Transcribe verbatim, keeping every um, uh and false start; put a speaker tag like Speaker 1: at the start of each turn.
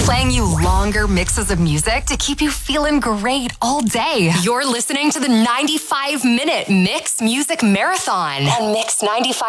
Speaker 1: playing you longer mixes of music to keep you feeling great all day. You're listening to the ninety-five minute Mix Music Marathon on Mix ninety-five.